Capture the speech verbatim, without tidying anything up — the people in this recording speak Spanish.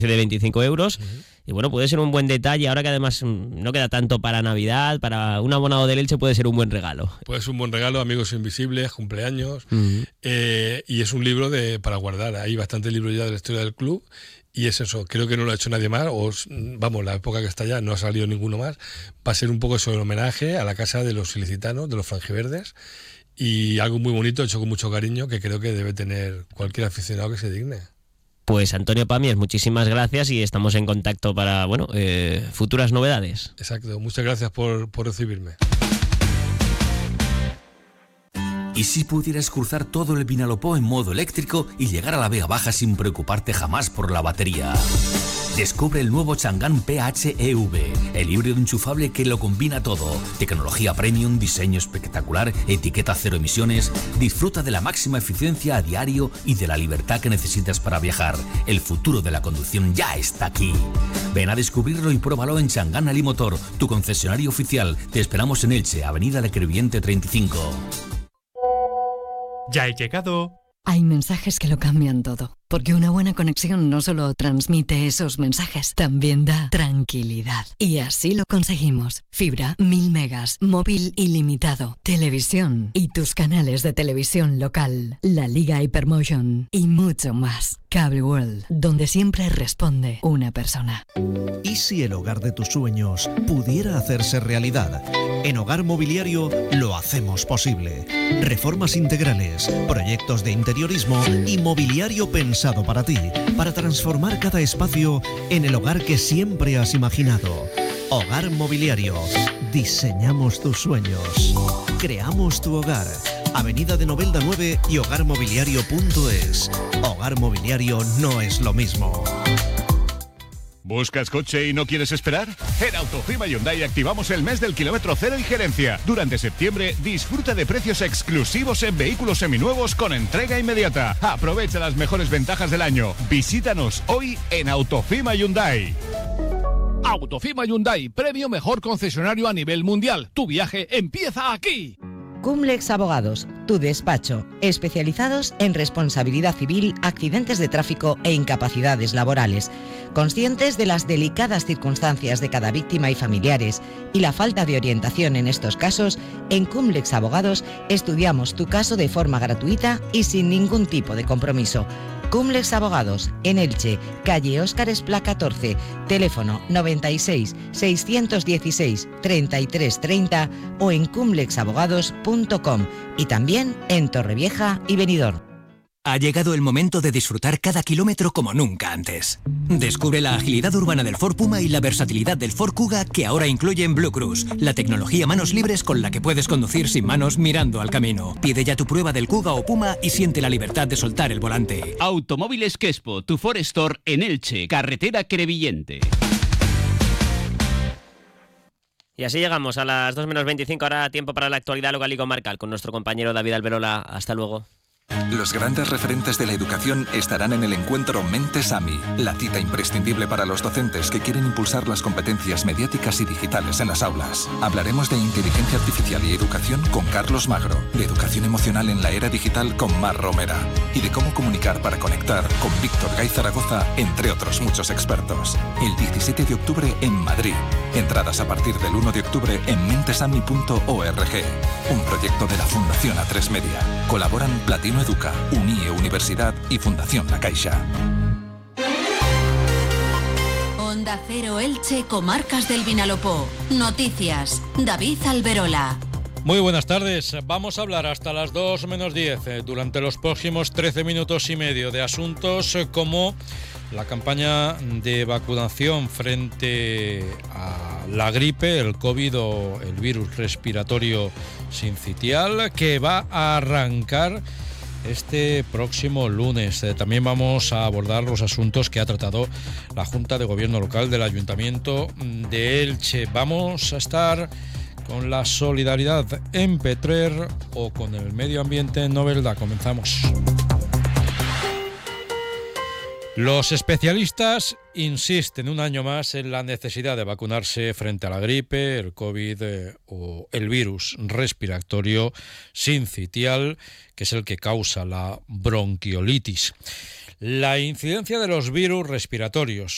de veinticinco euros. Uh-huh. Y bueno, puede ser un buen detalle, ahora que además no queda tanto para Navidad, para un abonado del Elche puede ser un buen regalo. Puede ser un buen regalo, Amigos Invisibles, cumpleaños, uh-huh. eh, y es un libro de para guardar. Hay bastantes libros ya de la historia del club, y es eso, creo que no lo ha hecho nadie más, o vamos, la época que está ya no ha salido ninguno más. Va a ser un poco eso, el homenaje a la casa de los ilicitanos, de los franjiverdes, y algo muy bonito, hecho con mucho cariño, que creo que debe tener cualquier aficionado que se digne. Pues Antonio Pàmies, muchísimas gracias y estamos en contacto para, bueno, eh, futuras novedades. Exacto, muchas gracias por, por recibirme. ¿Y si pudieras cruzar todo el Vinalopó en modo eléctrico y llegar a la Vega Baja sin preocuparte jamás por la batería? Descubre el nuevo Chang'an P H E V, el híbrido enchufable que lo combina todo. Tecnología premium, diseño espectacular, etiqueta cero emisiones. Disfruta de la máxima eficiencia a diario y de la libertad que necesitas para viajar. El futuro de la conducción ya está aquí. Ven a descubrirlo y pruébalo en Chang'an Alimotor, tu concesionario oficial. Te esperamos en Elche, Avenida de Crevillente treinta y cinco. Ya he llegado. Hay mensajes que lo cambian todo, porque una buena conexión no solo transmite esos mensajes, también da tranquilidad. Y así lo conseguimos. Fibra, mil megas, móvil ilimitado, televisión y tus canales de televisión local, la Liga Hypermotion y mucho más. Cable World, donde siempre responde una persona. ¿Y si el hogar de tus sueños pudiera hacerse realidad? En Hogar Mobiliario lo hacemos posible. Reformas integrales, proyectos de interiorismo y mobiliario pensado para ti, para transformar cada espacio en el hogar que siempre has imaginado. Hogar Mobiliario. Diseñamos tus sueños. Creamos tu hogar. Avenida de Novelda nueve y hogar mobiliario punto es. Hogar Mobiliario no es lo mismo. ¿Buscas coche y no quieres esperar? En Autofima Hyundai activamos el mes del kilómetro cero y gerencia. Durante septiembre disfruta de precios exclusivos en vehículos seminuevos con entrega inmediata. Aprovecha las mejores ventajas del año. Visítanos hoy en Autofima Hyundai. Autofima Hyundai, premio mejor concesionario a nivel mundial. Tu viaje empieza aquí. Cumlex Abogados, tu despacho, especializados en responsabilidad civil, accidentes de tráfico e incapacidades laborales. Conscientes de las delicadas circunstancias de cada víctima y familiares y la falta de orientación en estos casos, en Cumlex Abogados estudiamos tu caso de forma gratuita y sin ningún tipo de compromiso. Cumlex Abogados, en Elche, calle Óscar Esplá catorce, teléfono noventa y seis, seiscientos dieciséis, treinta y tres treinta o en cumlex abogados punto com y también en Torrevieja y Benidorm. Ha llegado el momento de disfrutar cada kilómetro como nunca antes. Descubre la agilidad urbana del Ford Puma y la versatilidad del Ford Kuga que ahora incluyen Blue Cruise, la tecnología manos libres con la que puedes conducir sin manos mirando al camino. Pide ya tu prueba del Kuga o Puma y siente la libertad de soltar el volante. Automóviles Quespo, tu Ford Store en Elche, carretera Crevillente. Y así llegamos a las dos menos veinticinco, ahora tiempo para la actualidad local y comarcal con nuestro compañero David Alberola. Hasta luego. Los grandes referentes de la educación estarán en el encuentro Mentes AMI, la cita imprescindible para los docentes que quieren impulsar las competencias mediáticas y digitales en las aulas. Hablaremos de inteligencia artificial y educación con Carlos Magro, de educación emocional en la era digital con Mar Romera y de cómo comunicar para conectar con Víctor Gay Zaragoza, entre otros muchos expertos. El diecisiete de octubre en Madrid. Entradas a partir del uno de octubre en mentesami punto org. Un proyecto de la Fundación A tres Media. Colaboran Platino Educa, Unie Universidad y Fundación La Caixa. Onda Cero Elche, Comarcas del Vinalopó. Noticias, David Alberola. Muy buenas tardes. Vamos a hablar hasta las dos menos diez eh, durante los próximos trece minutos y medio de asuntos eh, como la campaña de vacunación frente a la gripe, el COVID o el virus respiratorio sincitial, que va a arrancar este próximo lunes. Eh, también vamos a abordar los asuntos que ha tratado la Junta de Gobierno Local del Ayuntamiento de Elche. Vamos a estar con la solidaridad en Petrer o con el medio ambiente en Novelda. Comenzamos. Los especialistas insisten un año más en la necesidad de vacunarse frente a la gripe, el COVID eh, o el virus respiratorio sincitial, que es el que causa la bronquiolitis. La incidencia de los virus respiratorios